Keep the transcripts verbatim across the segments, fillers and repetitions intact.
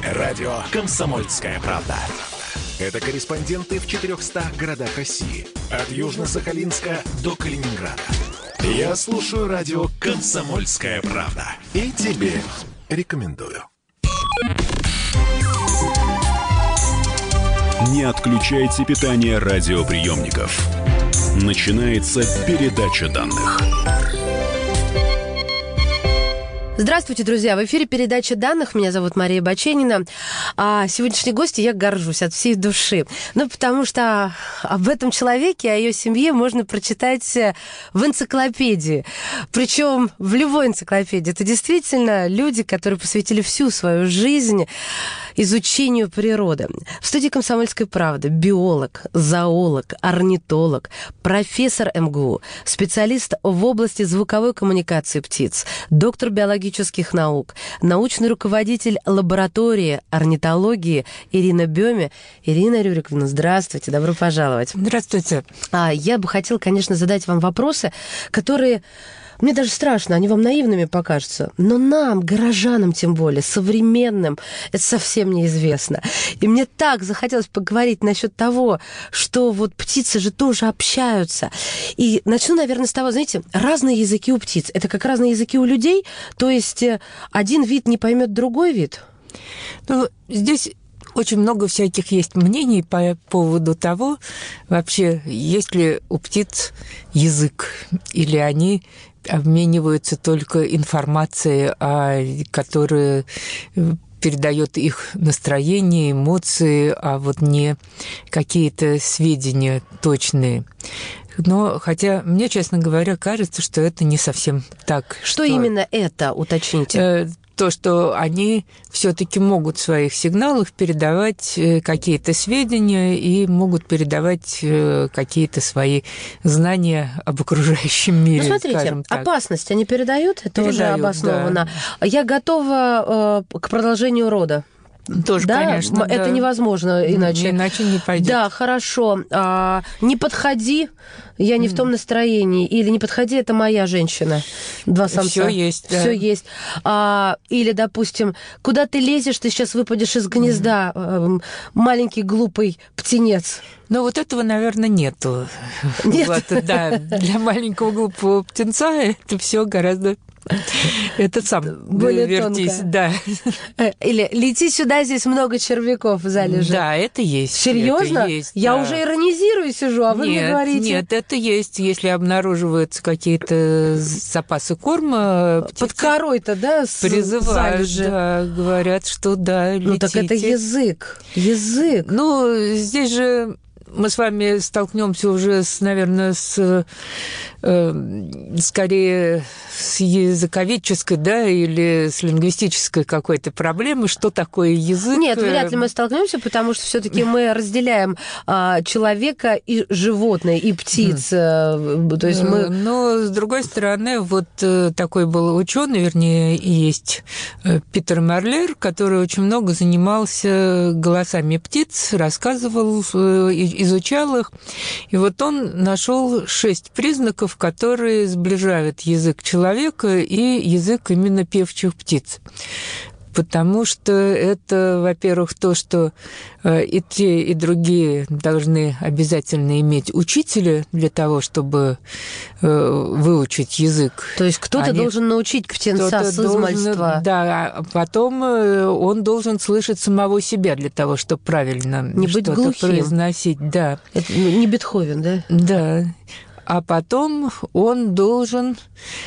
Радио «Комсомольская правда». Это корреспонденты в четырехстах городах России. От Южно-Сахалинска до Калининграда. Я слушаю радио «Комсомольская правда». И тебе рекомендую. Не отключайте питание радиоприемников. Начинается передача данных. Здравствуйте, друзья! В эфире передача данных. Меня зовут Мария Баченина. А сегодняшней гостью я горжусь от всей души. Ну, потому что об этом человеке, о ее семье можно прочитать в энциклопедии. Причем в любой энциклопедии. Это действительно люди, которые посвятили всю свою жизнь изучению природы. В студии «Комсомольской правды» биолог, зоолог, орнитолог, профессор эм гэ у, специалист в области звуковой коммуникации птиц, доктор биологических наук, научный руководитель лаборатории орнитологии Ирина Бёме. Ирина Рюриковна, здравствуйте, добро пожаловать. Здравствуйте. А, я бы хотела, конечно, задать вам вопросы, которые... Мне даже страшно, они вам наивными покажутся. Но нам, горожанам тем более, современным, это совсем неизвестно. И мне так захотелось поговорить насчет того, что вот птицы же тоже общаются. И начну, наверное, с того, знаете, разные языки у птиц. Это как разные языки у людей, то есть один вид не поймет другой вид? Ну, здесь... Очень много всяких есть мнений по поводу того, вообще, есть ли у птиц язык, или они обмениваются только информацией, которая передает их настроение, эмоции, а вот не какие-то сведения точные. Но, хотя, мне, честно говоря, кажется, что это не совсем так. Что, что... именно это, уточните? То, что они все-таки могут в своих сигналах передавать какие-то сведения и могут передавать какие-то свои знания об окружающем мире. Ну, смотрите, опасность они передают, это передают, уже обосновано. Да. Я готова э, к продолжению рода. Тоже, да, конечно. Это да. невозможно иначе. Иначе не пойдет. Да, хорошо. А, не подходи, я не mm. в том настроении. Или не подходи, это моя женщина. Два самца. Все есть. Все да. есть. А, или, допустим, куда ты лезешь, ты сейчас выпадешь из гнезда, mm. маленький глупый птенец. Ну, вот этого, наверное, нету. Нет? Вот, да, для маленького глупого птенца это все гораздо... Это сам более вертись, тонко. Да. Или лети сюда, здесь много червяков в залежи. Да, это есть. Серьезно? Это есть, Я да. уже иронизирую сижу, а вы нет, мне говорите... Нет, это есть. Если обнаруживаются какие-то запасы корма... Под корой-то, да, с призывают, залежи. Да, говорят, что да, летите. Ну, так это язык. Язык. Ну, здесь же... Мы с вами столкнемся уже, с, наверное, с э, скорее с языковедческой, да, или с лингвистической какой-то проблемой, что такое язык. Нет, вряд ли мы столкнемся, потому что все-таки мы разделяем а, человека и животное, и птиц. То есть мы... Но, с другой стороны, вот такой был ученый, вернее, есть Питер Марлер, который очень много занимался голосами птиц, рассказывал, изучал их. И вот он нашел шесть признаков, которые сближают язык человека и язык именно певчих птиц. Потому что это, во-первых, то, что и те, и другие должны обязательно иметь учителя для того, чтобы выучить язык. То есть кто-то Они... должен научить птенца с измальства. Да, а потом он должен слышать самого себя для того, чтобы правильно не быть что-то глухим. произносить. Да. Это не Бетховен, да? Да. А потом он должен...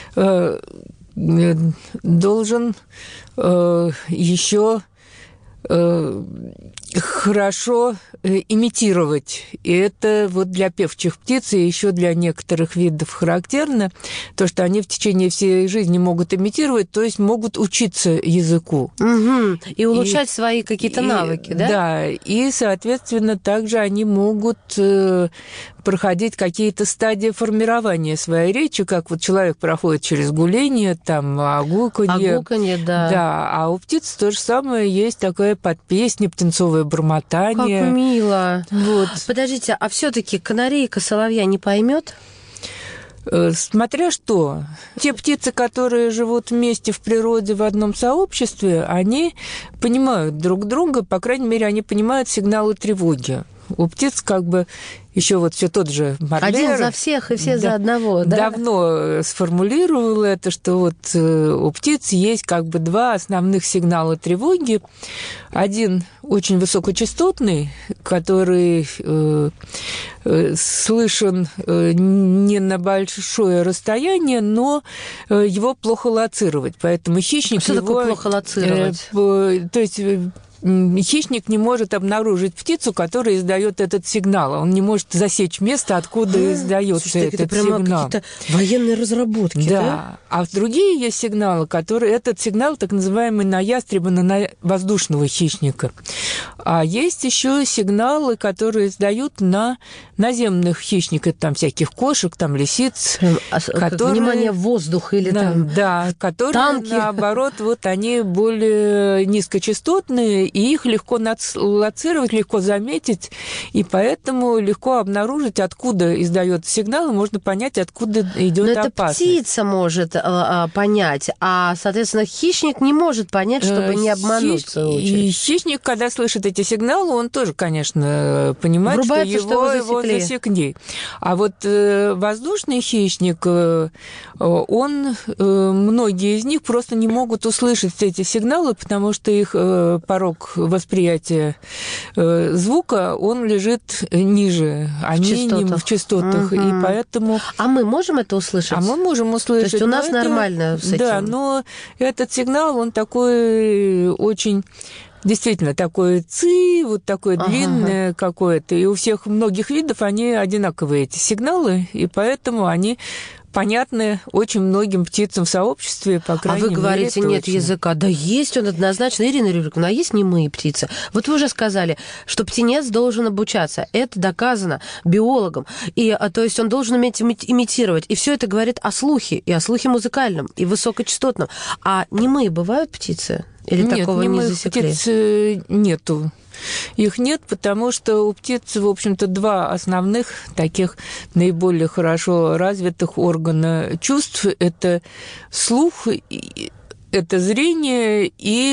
должен э, еще э, хорошо имитировать. И это вот для певчих птиц и еще для некоторых видов характерно, то, что они в течение всей жизни могут имитировать, то есть могут учиться языку. Угу. И улучшать и, свои какие-то и, навыки, да? Да, и, соответственно, также они могут э, проходить какие-то стадии формирования своей речи, как вот человек проходит через гуление, там, огуканье. Огуканье, да. Да, а у птиц то же самое, есть такое подпесня, птенцовое бормотание. Как мило. Вот. Подождите, а все-таки канарейка соловья не поймет? Смотря что. Те птицы, которые живут вместе в природе в одном сообществе, они понимают друг друга, по крайней мере, они понимают сигналы тревоги. У птиц как бы еще вот все тот же Марлер. Один за всех и все да, за одного, да? Давно сформулировал это, что вот у птиц есть как бы два основных сигнала тревоги. Один очень высокочастотный, который э, э, слышен э, не на большое расстояние, но э, его плохо лоцировать. Поэтому хищник что его... такое плохо лоцировать? Э, то есть... Хищник не может обнаружить птицу, которая издает этот сигнал. Он не может засечь место, откуда а, издается слушайте, этот это прямо сигнал. Какие-то военные разработки, да? Да. А другие есть сигналы, которые... Этот сигнал так называемый на ястреба, на воздушного хищника. А есть еще сигналы, которые издают на наземных хищников, там всяких кошек, там лисиц, а, которые... Внимание, воздух или да, там да, которые, танки. Наоборот, вот они более низкочастотные, и их легко лоцировать, легко заметить, и поэтому легко обнаружить, откуда издается сигнал, и можно понять, откуда идет опасность. Но это птица может а, понять, а, соответственно, хищник не может понять, чтобы не обмануться. И хищник, когда слышит эти сигналы, он тоже, конечно, понимает, врубается, что его, что его засекли. А вот э, воздушный хищник, э, он, э, многие из них просто не могут услышать эти сигналы, потому что их э, порог восприятия э, звука, он лежит ниже, они в частотах, не в частотах, угу. и поэтому... А мы можем это услышать? А мы можем услышать. То есть у нас это... нормально с этим? Да, но этот сигнал, он такой очень... Действительно, такое ци, вот такое ага. длинное какое-то. И у всех многих видов они одинаковые, эти сигналы, и поэтому они понятны очень многим птицам в сообществе, по крайней мере. А вы говорите, мере, нет точно. языка. Да есть он однозначно. Ирина Рюриковна, а есть немые птицы? Вот вы уже сказали, что птенец должен обучаться. Это доказано биологом. И, то есть он должен уметь имитировать. И все это говорит о слухе, и о слухе музыкальном, и высокочастотном. А немые бывают птицы? Или нет, такого не немых засекли? Птиц нету. Их нет, потому что у птиц, в общем-то, два основных таких наиболее хорошо развитых органа чувств. Это слух, это зрение,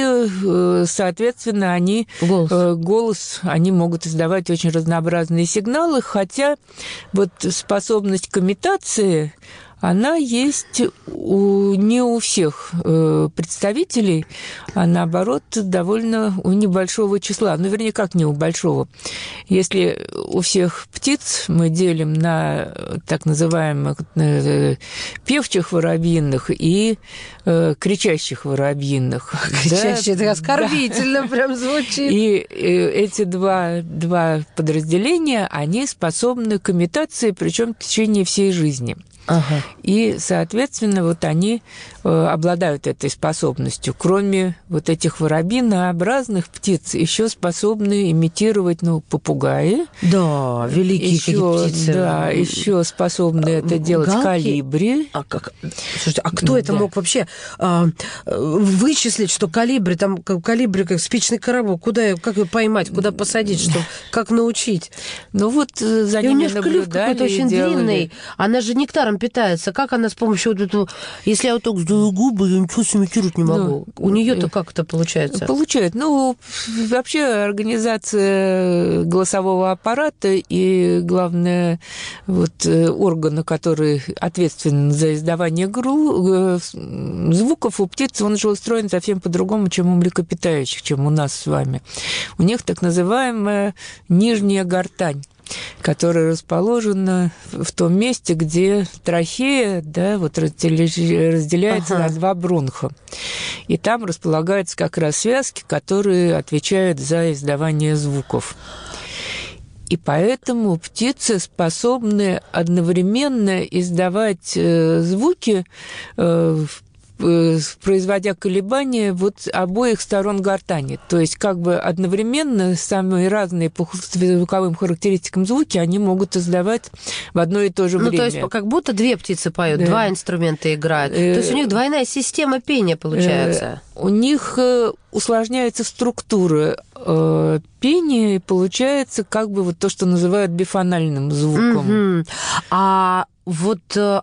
и, соответственно, они голос. голос, они могут издавать очень разнообразные сигналы, хотя вот способность к имитации, она есть у, не у всех э, представителей, а наоборот, довольно у небольшого числа. Ну, вернее, как не у большого. Если у всех птиц мы делим на так называемых э, певчих воробьиных и э, кричащих воробьиных. Кричащие, это оскорбительно прям звучит. И эти два, два подразделения, они способны к имитации, причем в течение всей жизни. Ага. И, соответственно, вот они э, обладают этой способностью. Кроме вот этих воробьинообразных птиц, еще способны имитировать, ну, попугаи. Да, великие еще, птицы. Да, еще способны это делать галки? Колибри. А, как? Слушайте, а кто ну, это да. мог вообще а, вычислить, что колибри, там колибри как спичный коробок, куда, как его поймать, куда посадить, что, как научить? Ну вот за и ними у нее клюв какой-то очень делали. длинный. Она же нектаром питается. Как она с помощью вот этого... Если я вот так сдаю губы, я ничего сымитировать не могу. Ну, у нее-то как это получается? Получает. Ну, вообще организация голосового аппарата и, главное, вот органа, который ответственен за издавание гру... звуков у птиц, он же устроен совсем по-другому, чем у млекопитающих, чем у нас с вами. У них так называемая нижняя гортань, которая расположена в том месте, где трахея, да, вот разделяется ага. на два бронха. И там располагаются как раз связки, которые отвечают за издавание звуков. И поэтому птицы способны одновременно издавать звуки, производя колебания вот обоих сторон гортани. То есть как бы одновременно самые разные по звуковым характеристикам звуки они могут издавать в одно и то же ну, время. Ну, то есть как будто две птицы поют, да. два инструмента играют. Э- то есть у них двойная система пения получается. Э- у них усложняется структура э- пения, и получается как бы вот то, что называют бифональным звуком. Mm-hmm. А вот...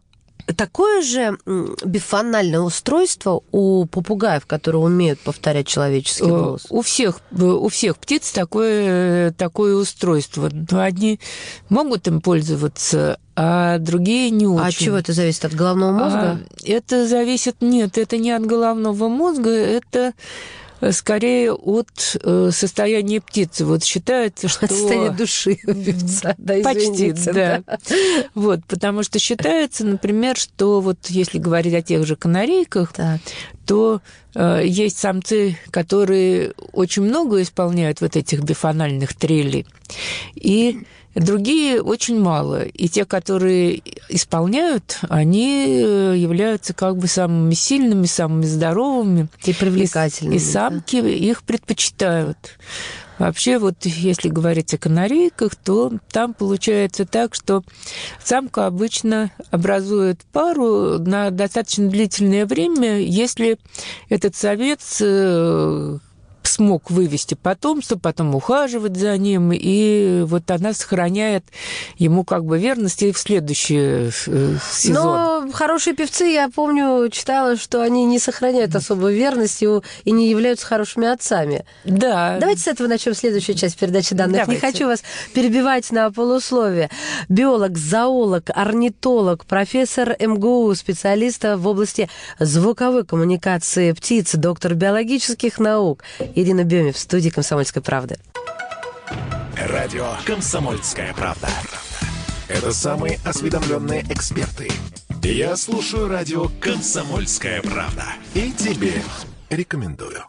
такое же бифональное устройство у попугаев, которые умеют повторять человеческий голос? У всех, у всех птиц такое, такое устройство. Одни могут им пользоваться, а другие не очень. А от чего это зависит? От головного мозга? А, это зависит... Нет, это не от головного мозга, это... скорее от состояния птицы. Вот считается, что... От состояния души певца, да, почти, извините, да. да. Вот, потому что считается, например, что вот если говорить о тех же канарейках, так. то э, есть самцы, которые очень много исполняют вот этих бифональных трелей, и другие очень мало. И те, которые исполняют, они являются как бы самыми сильными, самыми здоровыми. И привлекательными. И, и самки да? их предпочитают. Вообще, вот если говорить о канарейках, то там получается так, что самка обычно образует пару на достаточно длительное время, если этот самец смог вывести потомство, потом ухаживать за ним, и вот она сохраняет ему как бы верность и в следующий сезон. Но хорошие певцы, я помню, читала, что они не сохраняют особую верность и не являются хорошими отцами. Да. Давайте с этого начнем следующую часть передачи данных. Давайте. Не хочу вас перебивать на полусловие. Биолог, зоолог, орнитолог, профессор эм гэ у, специалист в области звуковой коммуникации птиц, доктор биологических наук Ирина Бёми в студии «Комсомольской правды». Радио «Комсомольская правда». Это самые осведомленные эксперты. Я слушаю радио «Комсомольская правда». И тебе рекомендую.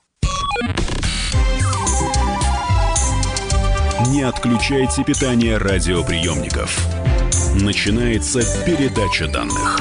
Не отключайте питание радиоприемников. Начинается передача данных.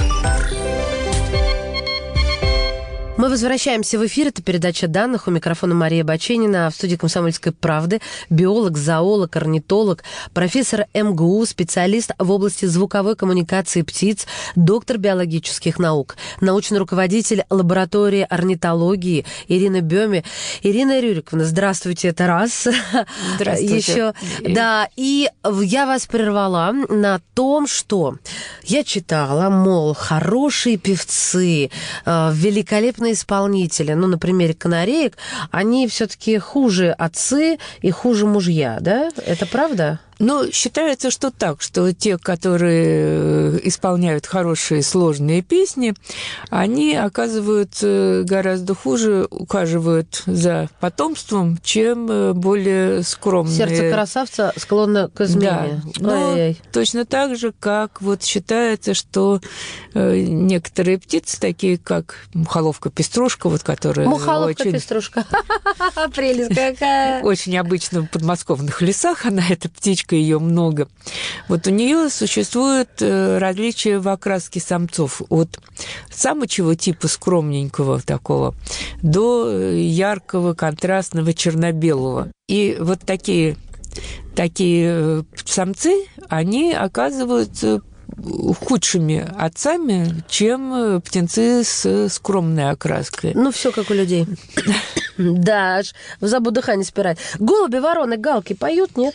Мы возвращаемся в эфир. Это передача данных. У микрофона Мария Баченина. В студии «Комсомольской правды» биолог, зоолог, орнитолог, профессор эм гэ у, специалист в области звуковой коммуникации птиц, доктор биологических наук, научный руководитель лаборатории орнитологии Ирина Бёми. Ирина Рюриковна, здравствуйте, это раз. Здравствуйте. Еще, да, и я вас прервала на том, что я читала, мол, хорошие певцы, великолепные исполнители, ну, на примере канареек, они все-таки хуже отцы и хуже мужья, да? Это правда? Ну, считается, что так, что те, которые исполняют хорошие сложные песни, они оказываются гораздо хуже, ухаживают за потомством, чем более скромные. Сердце красавца склонно к измене. Да, но точно так же, как вот считается, что некоторые птицы, такие как мухоловка-пеструшка, вот которая мухоловка-пеструшка. Прелесть какая! Очень обычно в подмосковных лесах она, эта птичка, ее много. Вот у нее существует различия в окраске самцов от самочего типа скромненького такого до яркого, контрастного, черно-белого. И вот такие, такие самцы, они оказываются худшими отцами, чем птенцы с скромной окраской. Ну, все как у людей. Да, аж в забу дыхание спирать. Голуби, вороны, галки поют, нет?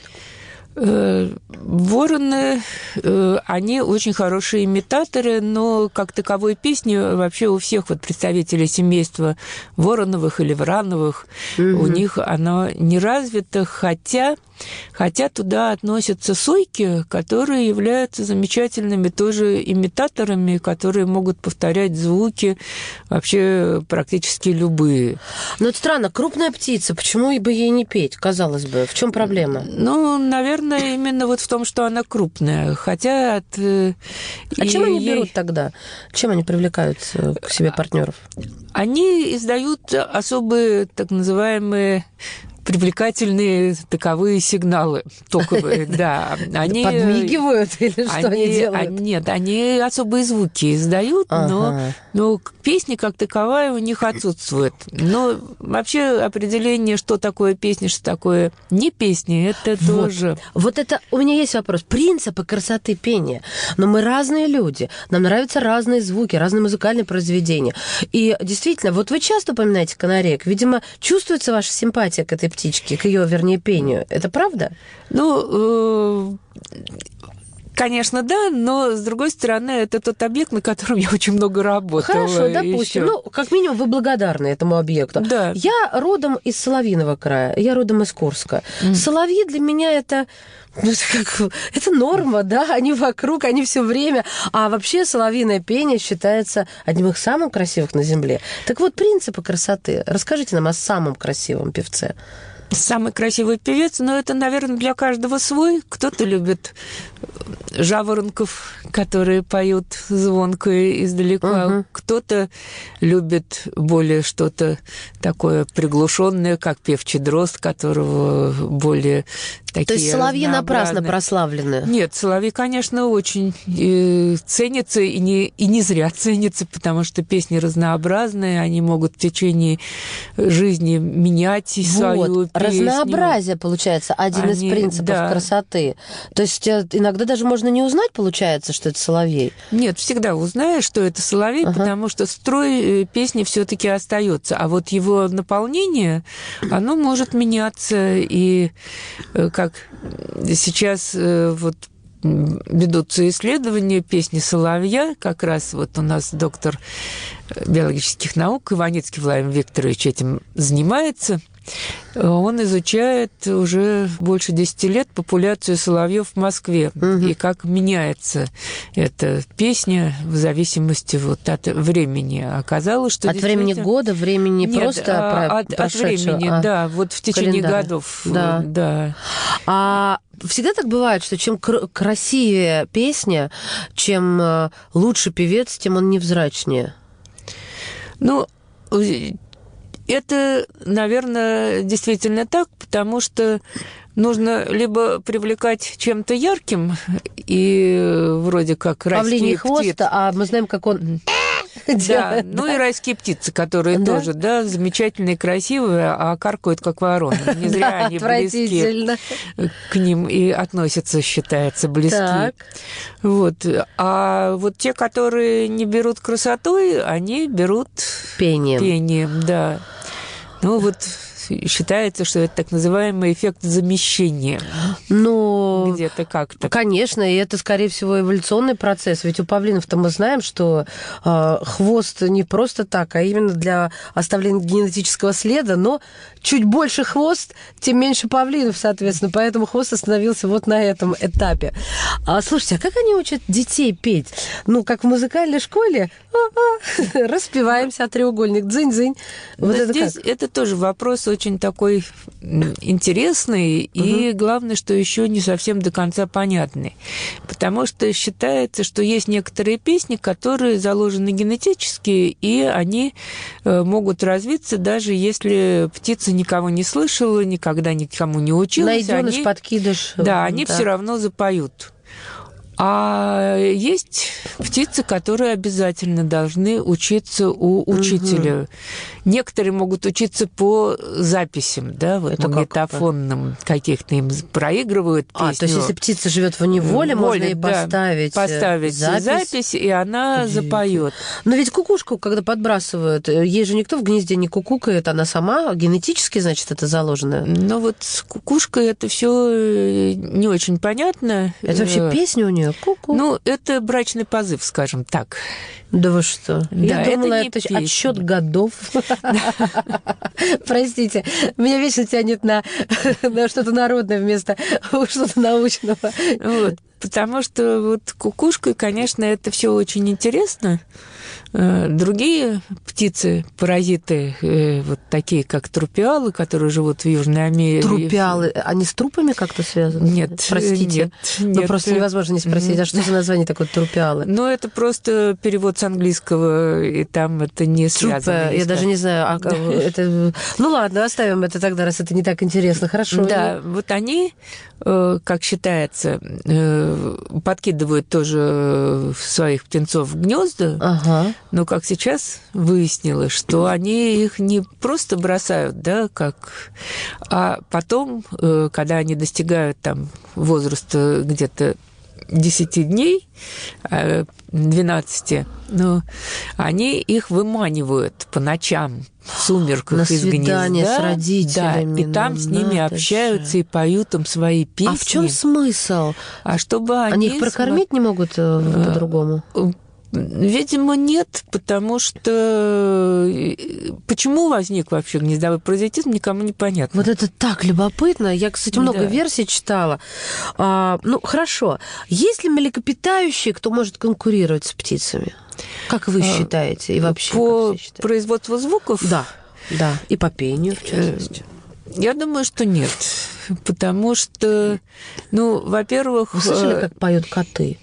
Вороны, они очень хорошие имитаторы, но как таковой песни вообще у всех вот представителей семейства вороновых или врановых, mm-hmm. у них оно не развито, хотя, хотя туда относятся сойки, которые являются замечательными тоже имитаторами, которые могут повторять звуки вообще практически любые. Но это странно, крупная птица, почему бы ей не петь, казалось бы? В чем проблема? Ну, наверное, именно вот в том, что она крупная, хотя... От, а чем они ей... берут тогда? Чем они привлекают к себе партнеров? Они издают особые так называемые привлекательные таковые сигналы токовые, да. Они подмигивают или что они делают? Нет, они особые звуки издают, но, но песня как таковая у них отсутствует. Но вообще определение, что такое песня, что такое не песня, это вот. тоже... Вот это... У меня есть вопрос. Принципы красоты пения. Но мы разные люди. Нам нравятся разные звуки, разные музыкальные произведения. И действительно, вот вы часто упоминаете канареек. Видимо, чувствуется ваша симпатия к этой птичке, к ее, вернее, пению. Это правда? Ну, э, Конечно, да, но, с другой стороны, это тот объект, на котором я очень много работала. Хорошо, допустим. Еще. Ну, как минимум, вы благодарны этому объекту. Да. Я родом из Соловьиного края, я родом из Курска. Mm. Соловьи для меня это... Ну, это, как, это норма, да, они вокруг, они все время. А вообще соловьиное пение считается одним из самых красивых на Земле. Так вот, принципы красоты. Расскажите нам о самом красивом певце. Самый красивый певец, но это, наверное, для каждого свой. Кто-то любит жаворонков, которые поют звонко и издалека. Угу. Кто-то любит более что-то такое приглушенное, как певчий дрозд, которого более такие. То есть соловьи напрасно прославлены? Нет, соловьи, конечно, очень э, ценятся и не, и не зря ценятся, потому что песни разнообразные, они могут в течение жизни менять вот. свою песню. Разнообразие, получается, один они, из принципов да. красоты. То есть иногда даже можно не узнать, получается, что это соловей? Нет, всегда узнаешь, что это соловей, ага. потому что строй песни все-таки остается, а вот его наполнение, оно может меняться, и как сейчас вот ведутся исследования песни соловья, как раз вот у нас доктор биологических наук Иваницкий Владимир Викторович этим занимается. Он изучает уже больше десяти лет популяцию соловьев в Москве угу. и как меняется эта песня в зависимости вот от времени. Оказалось, что от времени года, времени Нет, просто а, от, от времени, а, да, вот в течение календарь. годов. Да. да. А всегда так бывает, что чем кр- красивее песня, чем лучше певец, тем он невзрачнее? Ну, это, наверное, действительно так, потому что нужно либо привлекать чем-то ярким и вроде как райские птицы. Павлиний хвост, а мы знаем, как он... Да, ну и райские птицы, которые да? тоже, да, замечательные, красивые, а каркают, как вороны. Не зря да, они близки к ним и относятся, считается, близки. Так. Вот. А вот те, которые не берут красотой, они берут пением. Пением, да. Ну вот считается, что это так называемый эффект замещения. Ну, где-то как-то. Конечно, и это, скорее всего, эволюционный процесс. Ведь у павлинов-то мы знаем, что э, хвост не просто так, а именно для оставления генетического следа, но чуть больше хвост, тем меньше павлинов, соответственно. Поэтому хвост остановился вот на этом этапе. А, слушайте, а как они учат детей петь? Ну, как в музыкальной школе? Распеваемся, а треугольник, дзынь-дзынь. Вот это здесь как? Это тоже вопрос очень такой интересный, угу. и главное, что еще не совсем до конца понятный. Потому что считается, что есть некоторые песни, которые заложены генетически, и они могут развиться, даже если птица никого не слышала, никогда никому не училась. Найдёныш, они, подкидыш. Да, они да. все равно запоют. А есть птицы, которые обязательно должны учиться у учителя. Угу. Некоторые могут учиться по записям, да, вот магнитофонным как каких-то им проигрывают песню. А, то есть если птица живет в неволе, можно ей да, поставить, поставить запись. запись, и она запоет. Но ведь кукушку, когда подбрасывают, ей же никто в гнезде не кукукает, она сама генетически, значит, это заложено. Ну вот с кукушкой это все не очень понятно. Это вообще песня у нее? Ку-ку. Ну, это брачный позыв, скажем так. Да вы что? Да, я думала, это, это отсчет годов. Простите, меня вечно тянет на, на что-то народное вместо что-то научного. Вот, потому что вот кукушкой, конечно, это все очень интересно. Другие птицы, паразиты, вот такие, как трупиалы, которые живут в Южной Америке. Трупиалы, они с трупами как-то связаны? Нет. Простите. Нет, ну, нет. просто невозможно не спросить, а что за название такое трупиалы? Ну, это просто перевод с английского, и там это не связано. Я даже не знаю. А, это... Ну, ладно, оставим это тогда, раз это не так интересно. Хорошо. Да, вот они, как считается, подкидывают тоже своих птенцов в гнезда. Ага. Но, как сейчас выяснилось, что они их не просто бросают, да, как... А потом, когда они достигают там возраста где-то десяти дней, двенадцати, но они их выманивают по ночам в сумерках на из гнезда. На свидание с родителями. Да, и там ну, с ними общаются же. И поют им свои песни. А в чем смысл? А чтобы они... Они их прокормить см... не могут по-другому? Видимо, нет, потому что почему возник вообще гнездовой паразитизм, никому не понятно. Вот это так любопытно. Я, кстати, много да. версий читала. А, ну, хорошо. Есть ли млекопитающие, кто может конкурировать с птицами? Как вы считаете? И вообще, по производству звуков? Да, да. И по пению, в частности. Я думаю, что нет. Потому что, ну, во-первых... Вы слышали, как поют коты?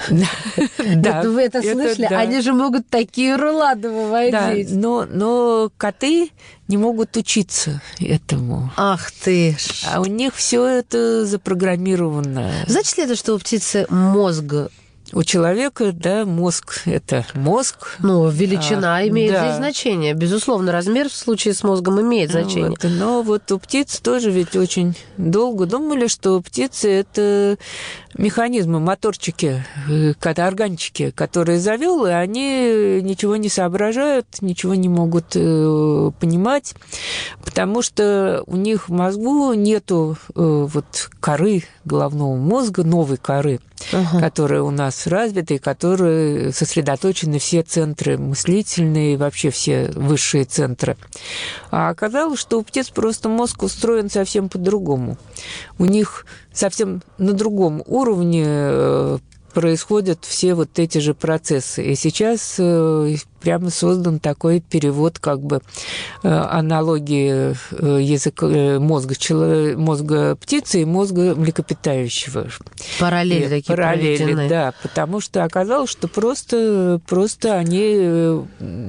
Да, вы это слышали? Они же могут такие рулады выводить. Но коты не могут учиться этому. Ах ты ж. А у них все это запрограммировано. Значит ли это, что у птицы мозг? У человека, да, мозг – это мозг. Ну, величина а, имеет да. здесь значение. Безусловно, размер в случае с мозгом имеет значение. Вот. Но вот у птиц тоже ведь очень долго думали, что у птицы это механизмы, моторчики, органчики, которые завел, и они ничего не соображают, ничего не могут понимать, потому что у них в мозгу нету вот коры головного мозга, новой коры, uh-huh. которая у нас развита, и которые сосредоточены все центры мыслительные, вообще все высшие центры. А оказалось, что у птиц просто мозг устроен совсем по-другому. У них совсем на другом уровне происходят все вот эти же процессы. И сейчас прямо создан такой перевод как бы аналогии языка, мозга, мозга птицы и мозга млекопитающего. Параллели и, такие параллели, проведены. Да, потому что оказалось, что просто, просто они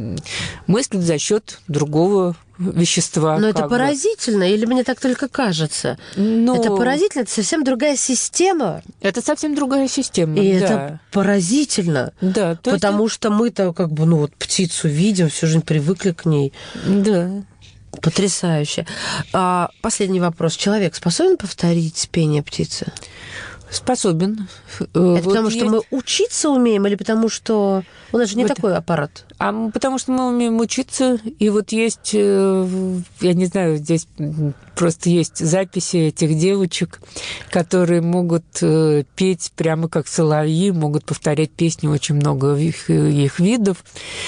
мыслят за счет другого вещества. Но это поразительно, бы. Или мне так только кажется? Но... Это поразительно, это совсем другая система. Это совсем другая система, и да. это поразительно. Да. То потому есть... что мы-то как бы, ну вот птицу видим, всю жизнь привыкли к ней. Да. Потрясающе. А, последний вопрос. Человек способен повторить пение птицы? Способен. Это вот потому есть... что мы учиться умеем или потому что у нас же не вот. Такой аппарат? А потому что мы умеем учиться, и вот есть, я не знаю, здесь просто есть записи этих девочек, которые могут петь прямо как соловьи, могут повторять песни очень много их, их видов,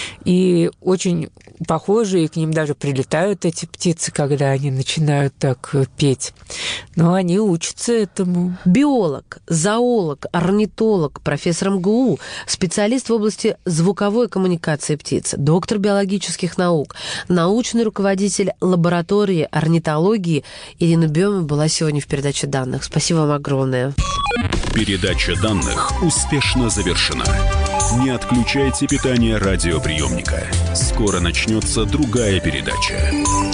и очень похожие, и к ним даже прилетают эти птицы, когда они начинают так петь. Но они учатся этому. Биолог, зоолог, орнитолог, профессор эм гэ у, специалист в области звуковой коммуникации птиц, доктор биологических наук, научный руководитель лаборатории орнитологии Ирина Бёма была сегодня в передаче данных. Спасибо вам огромное. Передача данных успешно завершена. Не отключайте питание радиоприемника. Скоро начнется другая передача.